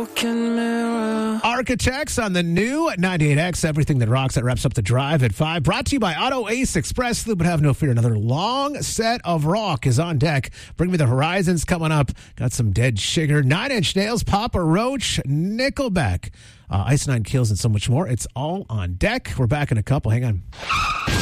Architects on the new 98X, everything that rocks. That wraps up the drive at 5. Brought to you by Auto Ace Express. But have no fear, another long set of rock is on deck. Bring Me the Horizons coming up. Got some Dead Sugar, 9 Inch Nails, Papa Roach, Nickelback, Ice Nine Kills, and so much more. It's all on deck. We're back in a couple. Hang on.